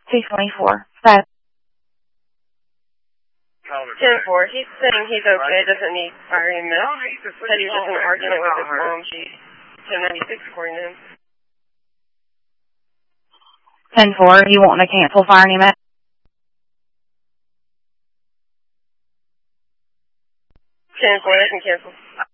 224. 5. 10-4. He's saying he's okay, doesn't need firing him. Said he was just in an argument with his mom. She's 1096 according to him. 10-4. You want to cancel firing him at? 10-4. They can cancel.